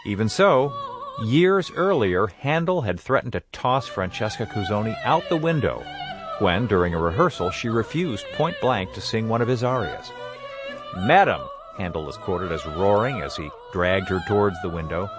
Even so, years earlier, Handel had threatened to toss Francesca Cuzzoni out the window when, during a rehearsal, she refused point blank to sing one of his arias. "Madam," Handel is quoted as roaring as he dragged her towards the window,